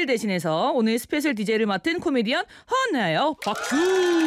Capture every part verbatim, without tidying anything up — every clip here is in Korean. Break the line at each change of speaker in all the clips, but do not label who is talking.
디제이를 대신해서 오늘 스페셜 디제이를 맡은 코미디언 허은나예요. 박수!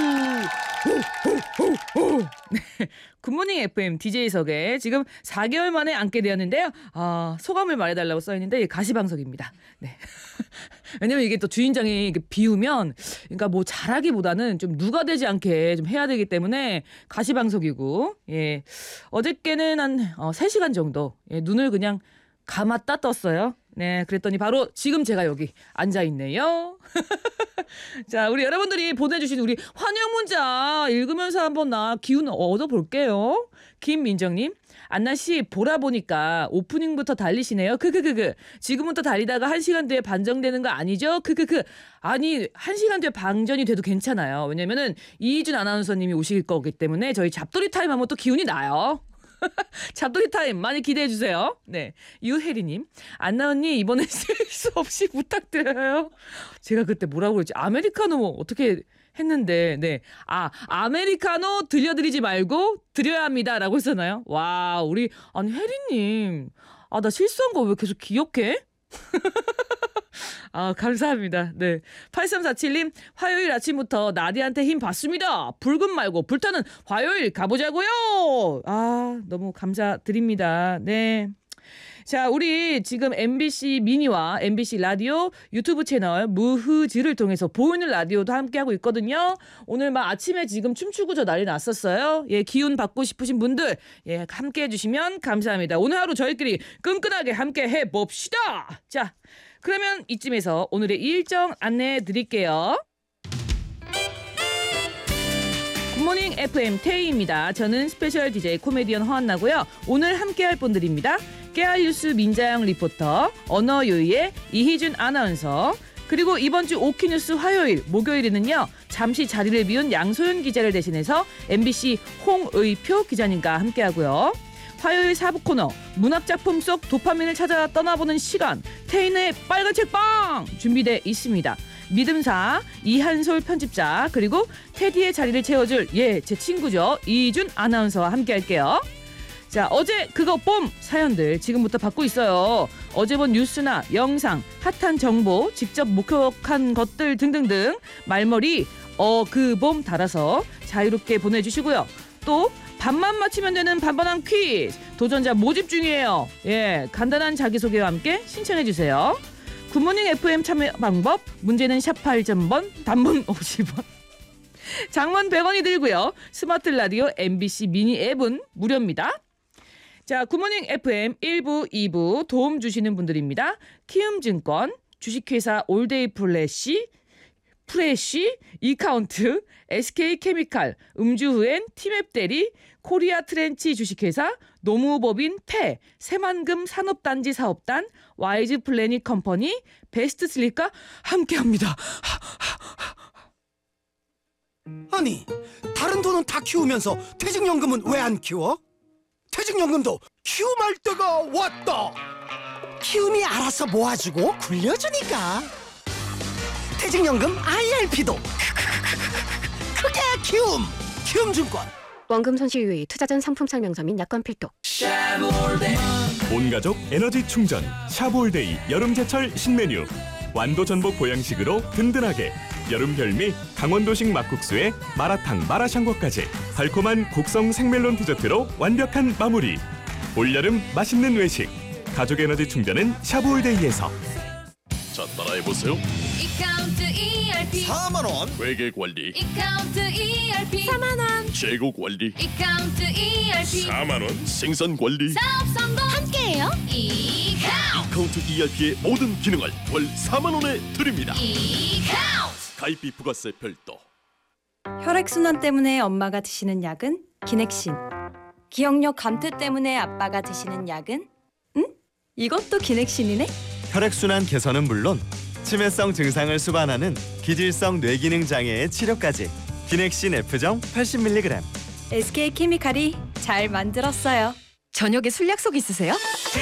네, 굿모닝 에프엠 디제이석에 지금 사 개월 만에 앉게 되었는데요. 아, 소감을 말해달라고 써있는데 가시방석입니다. 네. 왜냐면 이게 또 주인장이 비우면 그러니까 뭐 잘하기보다는 좀 누가 되지 않게 좀 해야 되기 때문에 가시방석이고, 예. 어저께는 한 어, 세 시간 정도 예, 눈을 그냥 감았다 떴어요. 네, 그랬더니 바로 지금 제가 여기 앉아 있네요. 자, 우리 여러분들이 보내주신 우리 환영 문자 읽으면서 한번 나 기운 얻어볼게요. 김민정님, 안나 씨 보라 보니까 오프닝부터 달리시네요. 크크크크. 지금부터 달리다가 한 시간 뒤에 반정되는 거 아니죠? 크크크. 아니, 한 시간 뒤에 방전이 돼도 괜찮아요. 왜냐면은 이희준 아나운서님이 오실 거기 때문에 저희 잡돌이 타임 하면 또 기운이 나요. 잡돌이 타임 많이 기대해 주세요. 네, 유혜리님, 안나 언니 이번에 실수 없이 부탁드려요. 제가 그때 뭐라고 그랬지? 아메리카노 뭐 어떻게 했는데, 네, 아 아메리카노 들려드리지 말고 드려야 합니다라고 했잖아요. 와, 우리 아니 혜리님, 아 나 실수한 거 왜 계속 기억해? 아, 감사합니다. 네. 팔삼사칠님, 화요일 아침부터 나디한테 힘 받습니다. 불금 말고 불타는 화요일 가보자고요. 아, 너무 감사드립니다. 네. 자, 우리 지금 엠비씨 미니와 엠비씨 라디오 유튜브 채널 무흐즈를 통해서 보이는 라디오도 함께하고 있거든요. 오늘 막 아침에 지금 춤추고 저 난리 났었어요. 예, 기운 받고 싶으신 분들 예, 함께해 주시면 감사합니다. 오늘 하루 저희끼리 끈끈하게 함께 해봅시다. 자, 그러면 이쯤에서 오늘의 일정 안내해 드릴게요. 굿모닝 에프엠 태희입니다. 저는 스페셜 디제이 코미디언 허한나고요. 오늘 함께할 분들입니다. 깨알뉴스 민자영 리포터, 언어요이의 이희준 아나운서, 그리고 이번 주 오키뉴스 화요일, 목요일에는요 잠시 자리를 비운 양소연 기자를 대신해서 엠비씨 홍의표 기자님과 함께하고요. 화요일 사 부 코너, 문학작품 속 도파민을 찾아 떠나보는 시간, 태인의 빨간 책방 준비돼 있습니다. 믿음사 이한솔 편집자, 그리고 테디의 자리를 채워줄 예, 제 친구죠, 이준 아나운서와 함께할게요. 자, 어제 그거 봄 사연들 지금부터 받고 있어요. 어제 본 뉴스나 영상, 핫한 정보, 직접 목격한 것들 등등등 말머리 어 그 봄 달아서 자유롭게 보내주시고요. 또 반만 맞히면 되는 반반한 퀴즈 도전자 모집 중이에요. 예, 간단한 자기소개와 함께 신청해주세요. 굿모닝 에프엠 참여 방법, 문제는 샵 팔 번, 단문 오십 원, 장문 백 원이 들고요. 스마트 라디오 엠비씨 미니 앱은 무료입니다. 자, 굿모닝 에프엠 일 부, 이 부 도움 주시는 분들입니다. 키움증권, 주식회사 올데이 플래시, 프레쉬, 이카운트, 에스케이케미칼, 음주후엔 티맵대리, 코리아 트렌치 주식회사, 노무법인 태, 새만금 산업단지 사업단, 와이즈 플래닛 컴퍼니, 베스트 슬립과 함께합니다.
아니, 다른 돈은 다 키우면서 퇴직연금은 왜 안 키워? 퇴직연금도 키움할 때가 왔다. 키움이 알아서 모아주고 굴려주니까. 퇴직연금 아이알피도 크게 키움. 키움증권.
원금 손실 유의, 투자 전 상품 설명서 및 약관 필독.
온가족 에너지 충전 샤볼데이 여름제철 신메뉴. 완도 전복 보양식으로 든든하게. 여름 별미 강원도식 막국수에 마라탕 마라샹궈까지 달콤한 곡성 생멜론 디저트로 완벽한 마무리. 올여름 맛있는 외식. 가족 에너지 충전은 샤볼데이에서.
자, 따라해보세요.
이카운트 이알피
사만 원.
회계관리
이카운트 이알피 사만 원
재고관리
이카운트 이알피
사만 원 생산관리
사업 성공 함께해요. 이카운트
이카운트 이알피의 모든 기능을 월 사만 원에 드립니다.
이카운트
가입비 부가세 별도.
혈액순환 때문에 엄마가 드시는 약은 기넥신. 기억력 감퇴 때문에 아빠가 드시는 약은? 응? 이것도 기넥신이네?
혈액순환 개선은 물론 치매성 증상을 수반하는 기질성 뇌기능 장애의 치료까지. 기넥신 F정 팔십 밀리그램.
에스케이케미칼이 잘 만들었어요.
저녁에 술 약속 있으세요?